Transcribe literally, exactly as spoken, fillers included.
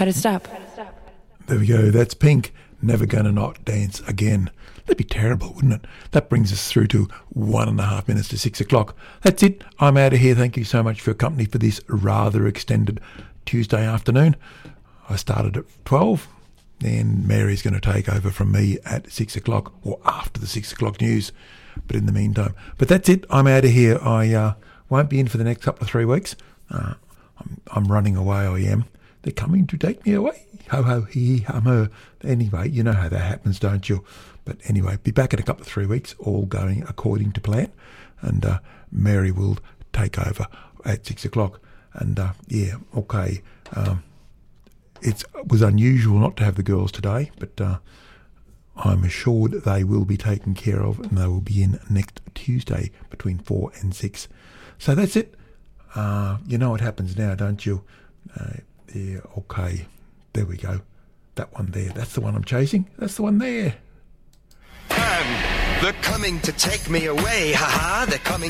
How to stop. There we go. That's Pink. Never Gonna Not Dance Again. That'd be terrible, wouldn't it? That brings us through to one and a half minutes to six o'clock. That's it. I'm out of here. Thank you so much for your company for this rather extended Tuesday afternoon. I started at twelve. Then Mary's going to take over from me at six o'clock or after the six o'clock news. But in the meantime, but that's it. I'm out of here. I uh, won't be in for the next couple of three weeks. Uh, I'm, I'm running away. I am. They're coming to take me away. Ho ho hee hee hum her. Anyway, you know how that happens, don't you? But anyway, be back in a couple of three weeks, all going according to plan. And uh, Mary will take over at six o'clock. And uh, yeah, okay. Um, It was unusual not to have the girls today, but uh, I'm assured they will be taken care of and they will be in next Tuesday between four and six. So that's it. Uh, you know what happens now, don't you? Uh, yeah, okay. There we go. That one there. That's the one I'm chasing. That's the one there. And they're coming to take me away, haha. They're coming